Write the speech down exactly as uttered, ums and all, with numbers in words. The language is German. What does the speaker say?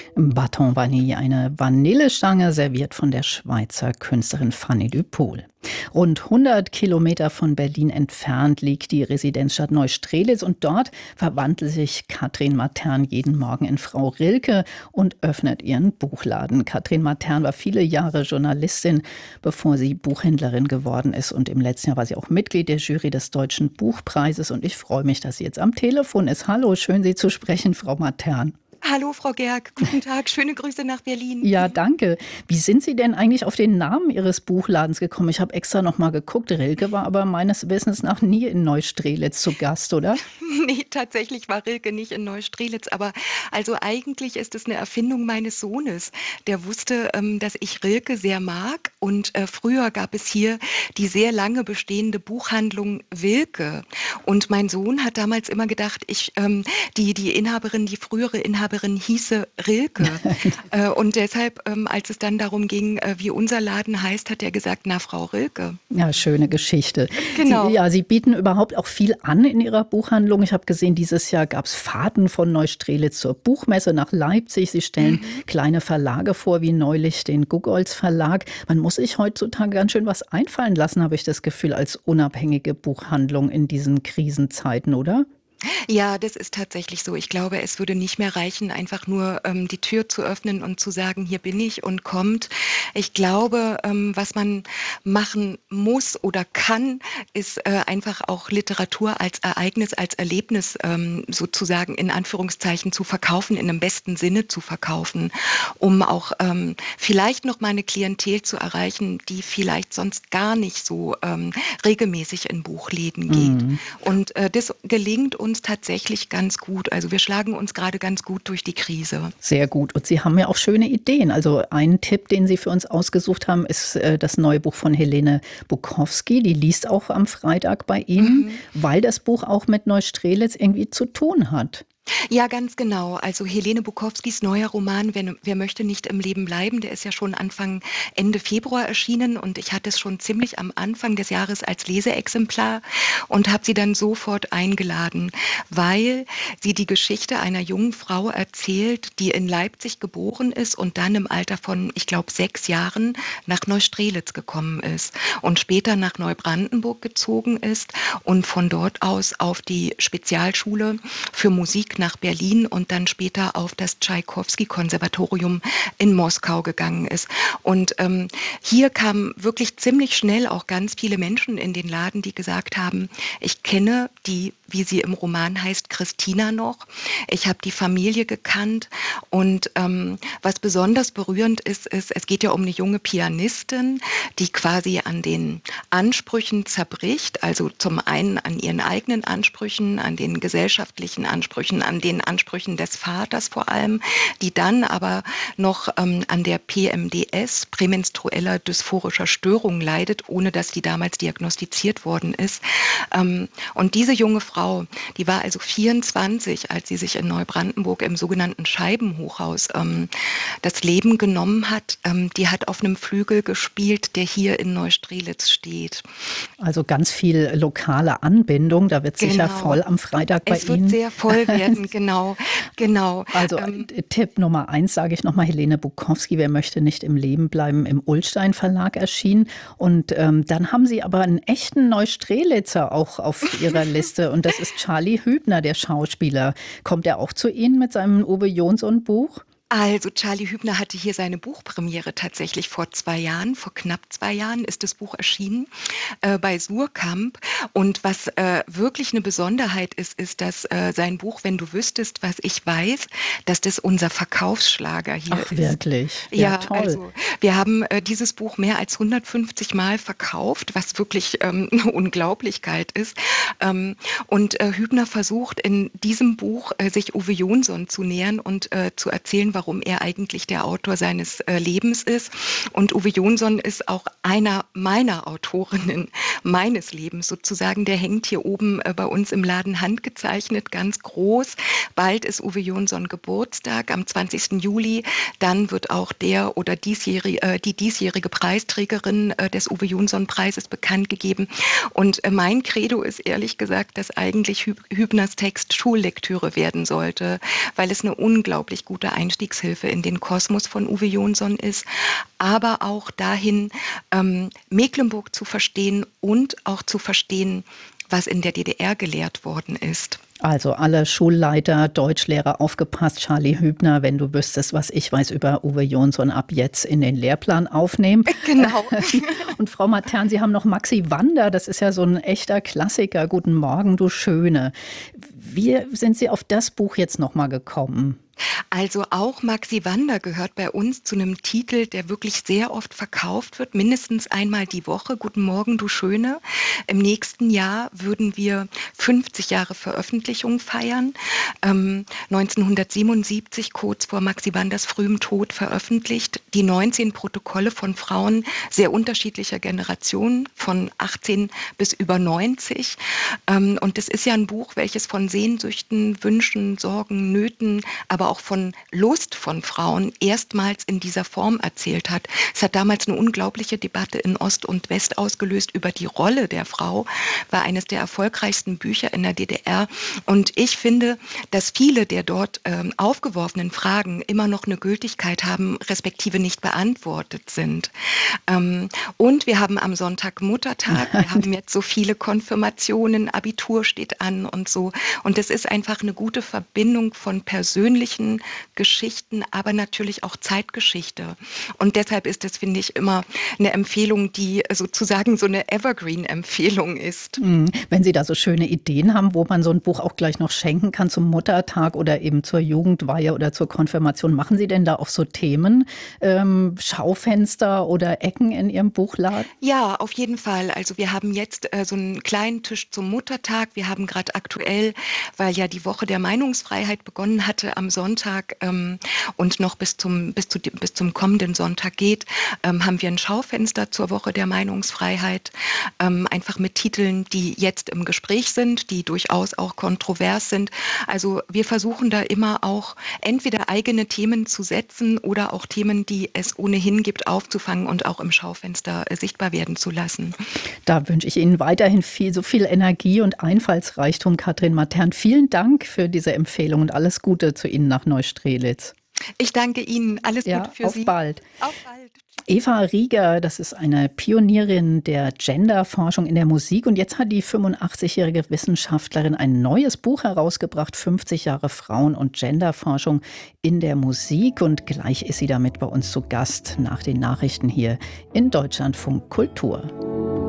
Baton Vanille, eine Vanillestange, serviert von der Schweizer Künstlerin Fanny du Poel. Rund hundert Kilometer von Berlin entfernt liegt die Residenzstadt Neustrelitz und dort verwandelt sich Katrin Matern jeden Morgen in Frau Rilke und öffnet ihren Buchladen. Katrin Matern war viele Jahre Journalistin, bevor sie Buchhändlerin geworden ist, und im letzten Jahr war sie auch Mitglied der Jury des Deutschen Buchpreises, und ich freue mich, dass sie jetzt am Telefon ist. Hallo, schön Sie zu sprechen, Frau Matern. Hallo Frau Gerg, guten Tag, schöne Grüße nach Berlin. Ja, danke. Wie sind Sie denn eigentlich auf den Namen Ihres Buchladens gekommen? Ich habe extra noch mal geguckt. Rilke war aber meines Wissens nach nie in Neustrelitz zu Gast, oder? Nee, tatsächlich war Rilke nicht in Neustrelitz, aber also eigentlich ist es eine Erfindung meines Sohnes. Der wusste, ähm, dass ich Rilke sehr mag, und äh, früher gab es hier die sehr lange bestehende Buchhandlung Wilke, und mein Sohn hat damals immer gedacht, ich ähm, die die Inhaberin, die frühere Inhaberin hieße Rilke. äh, und deshalb, ähm, als es dann darum ging, äh, wie unser Laden heißt, hat er gesagt, na, Frau Rilke. Ja, schöne Geschichte. Genau. Sie, ja, Sie bieten überhaupt auch viel an in Ihrer Buchhandlung. Ich habe gesehen, dieses Jahr gab es Fahrten von Neustrelitz zur Buchmesse nach Leipzig. Sie stellen mhm. kleine Verlage vor, wie neulich den Gugolz Verlag. Man muss sich heutzutage ganz schön was einfallen lassen, habe ich das Gefühl, als unabhängige Buchhandlung in diesen Krisenzeiten, oder? Ja, das ist tatsächlich so. Ich glaube, es würde nicht mehr reichen, einfach nur ähm, die Tür zu öffnen und zu sagen, hier bin ich und kommt. Ich glaube, ähm, was man machen muss oder kann, ist äh, einfach auch Literatur als Ereignis, als Erlebnis ähm, sozusagen in Anführungszeichen zu verkaufen, in dem besten Sinne zu verkaufen, um auch ähm, vielleicht noch mal eine Klientel zu erreichen, die vielleicht sonst gar nicht so ähm, regelmäßig in Buchläden geht. Mhm. Und äh, das gelingt uns tatsächlich ganz gut. Also wir schlagen uns gerade ganz gut durch die Krise. Sehr gut. Und Sie haben ja auch schöne Ideen. Also ein Tipp, den Sie für uns ausgesucht haben, ist äh, das neue Buch von Helene Bukowski. Die liest auch am Freitag bei Ihnen, mhm. weil das Buch auch mit Neustrelitz irgendwie zu tun hat. Ja, ganz genau. Also Helene Bukowskis neuer Roman Wer, Wer möchte nicht im Leben bleiben, der ist ja schon Anfang, Ende Februar erschienen, und ich hatte es schon ziemlich am Anfang des Jahres als Leseexemplar und habe sie dann sofort eingeladen, weil sie die Geschichte einer jungen Frau erzählt, die in Leipzig geboren ist und dann im Alter von, ich glaube, sechs Jahren nach Neustrelitz gekommen ist und später nach Neubrandenburg gezogen ist und von dort aus auf die Spezialschule für Musik nach Berlin und dann später auf das Tschaikowski-Konservatorium in Moskau gegangen ist. Und ähm, hier kamen wirklich ziemlich schnell auch ganz viele Menschen in den Laden, die gesagt haben, ich kenne die, wie sie im Roman heißt, Christina noch. Ich habe die Familie gekannt, und ähm, was besonders berührend ist, ist, es geht ja um eine junge Pianistin, die quasi an den Ansprüchen zerbricht, also zum einen an ihren eigenen Ansprüchen, an den gesellschaftlichen Ansprüchen, an den Ansprüchen des Vaters vor allem, die dann aber noch ähm, an der P M D S, prämenstrueller dysphorischer Störung, leidet, ohne dass die damals diagnostiziert worden ist. Ähm, und diese junge Frau, die war also vierundzwanzig, als sie sich in Neubrandenburg im sogenannten Scheibenhochhaus ähm, das Leben genommen hat. Ähm, die hat auf einem Flügel gespielt, der hier in Neustrelitz steht. Also ganz viel lokale Anbindung, da wird sicher Genau. voll am Freitag bei Es wird Ihnen. sehr voll werden, genau, genau. Also ähm, Tipp Nummer eins, sage ich nochmal, Helene Bukowski, Wer möchte nicht im Leben bleiben, im Ullstein Verlag erschienen. Und ähm, dann haben Sie aber einen echten Neustrelitzer auch auf Ihrer Liste, und das ist Charlie Hübner, der Schauspieler. Kommt er auch zu Ihnen mit seinem Uwe Jonsson Buch? Also Charlie Hübner hatte hier seine Buchpremiere tatsächlich vor zwei Jahren, vor knapp zwei Jahren ist das Buch erschienen äh, bei Suhrkamp. Und was äh, wirklich eine Besonderheit ist, ist, dass äh, sein Buch, Wenn du wüsstest, was ich weiß, dass das unser Verkaufsschlager hier Ach, ist. wirklich? Ja, Ja, toll. also wir haben äh, dieses Buch mehr als hundertfünfzig Mal verkauft, was wirklich ähm, eine Unglaublichkeit ist. Ähm, und äh, Hübner versucht in diesem Buch äh, sich Uwe Jonsson zu nähern und äh, zu erzählen, warum er eigentlich der Autor seines äh, Lebens ist. Und Uwe Jonsson ist auch einer meiner Autorinnen meines Lebens sozusagen. Der hängt hier oben äh, bei uns im Laden handgezeichnet, ganz groß. Bald ist Uwe Jonsson Geburtstag, am zwanzigsten Juli. Dann wird auch der oder diesjährige, äh, die diesjährige Preisträgerin äh, des Uwe Jonsson-Preises bekannt gegeben. Und äh, mein Credo ist ehrlich gesagt, dass eigentlich Hüb- Hübners Text Schullektüre werden sollte, weil es eine unglaublich gute Einstiegsdroge Einstiegshilfe in den Kosmos von Uwe Jonsson ist, aber auch dahin, ähm, Mecklenburg zu verstehen und auch zu verstehen, was in der D D R gelehrt worden ist. Also alle Schulleiter, Deutschlehrer, aufgepasst, Charlie Hübner, wenn du wüsstest, was ich weiß über Uwe Jonsson, ab jetzt in den Lehrplan aufnehmen. Genau. Und Frau Matern, Sie haben noch Maxi Wander, das ist ja so ein echter Klassiker. Guten Morgen, du Schöne. Wie sind Sie auf das Buch jetzt nochmal gekommen? Also auch Maxi Wander gehört bei uns zu einem Titel, der wirklich sehr oft verkauft wird, mindestens einmal die Woche. Guten Morgen, du Schöne. Im nächsten Jahr würden wir fünfzig Jahre Veröffentlichung feiern. Ähm, neunzehnhundertsiebenundsiebzig, kurz vor Maxi Wanders frühem Tod, veröffentlicht. Die neunzehn Protokolle von Frauen sehr unterschiedlicher Generationen, von achtzehn bis über neunzig. Ähm, und es ist ja ein Buch, welches von Sehnsüchten, Wünschen, Sorgen, Nöten, aber auch von Lust von Frauen erstmals in dieser Form erzählt hat. Es hat damals eine unglaubliche Debatte in Ost und West ausgelöst über die Rolle der Frau, war eines der erfolgreichsten Bücher in der D D R. Und ich finde, dass viele der dort ähm, aufgeworfenen Fragen immer noch eine Gültigkeit haben, respektive nicht beantwortet sind. Ähm, und wir haben am Sonntag Muttertag, wir haben jetzt so viele Konfirmationen, Abitur steht an und so. Und es ist einfach eine gute Verbindung von persönlichen Geschichten, aber natürlich auch Zeitgeschichte. Und deshalb ist es, finde ich, immer eine Empfehlung, die sozusagen so eine Evergreen-Empfehlung ist. Wenn Sie da so schöne Ideen haben, wo man so ein Buch auch gleich noch schenken kann zum Muttertag oder eben zur Jugendweihe oder zur Konfirmation, machen Sie denn da auch so Themen, ähm, Schaufenster oder Ecken in Ihrem Buchladen? Ja, auf jeden Fall. Also wir haben jetzt äh, so einen kleinen Tisch zum Muttertag. Wir haben gerade aktuell, weil ja die Woche der Meinungsfreiheit begonnen hatte am Sonntag ähm, und noch bis zum, bis, zu, bis zum kommenden Sonntag geht, ähm, haben wir ein Schaufenster zur Woche der Meinungsfreiheit. Ähm, einfach mit Titeln, die jetzt im Gespräch sind, die durchaus auch kontrovers sind. Also wir versuchen da immer auch entweder eigene Themen zu setzen oder auch Themen, die es ohnehin gibt, aufzufangen und auch im Schaufenster äh, sichtbar werden zu lassen. Da wünsche ich Ihnen weiterhin viel, so viel Energie und Einfallsreichtum, Katrin Matern. Vielen Dank für diese Empfehlung und alles Gute zu Ihnen nach Neustrelitz. Ich danke Ihnen. Alles Ja, Gute für auf Sie. bald. Auf bald. Eva Rieger, das ist eine Pionierin der Genderforschung in der Musik. Und jetzt hat die fünfundachtzigjährige Wissenschaftlerin ein neues Buch herausgebracht, fünfzig Jahre Frauen- und Genderforschung in der Musik. Und gleich ist sie damit bei uns zu Gast nach den Nachrichten hier in Deutschlandfunk Kultur.